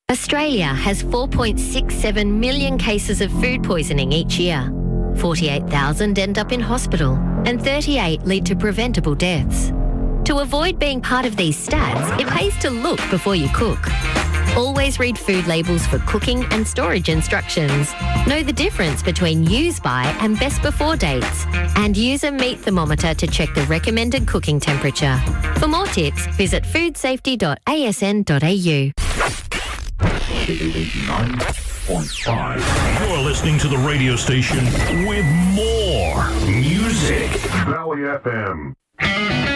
Australia has 4.67 million cases of food poisoning each year. 48,000 end up in hospital and 38 lead to preventable deaths. To avoid being part of these stats, it pays to look before you cook. Always read food labels for cooking and storage instructions. Know the difference between use by and best before dates. And use a meat thermometer to check the recommended cooking temperature. For more tips, visit foodsafety.asn.au. 89.5. You're listening to the radio station with more music. Valley FM.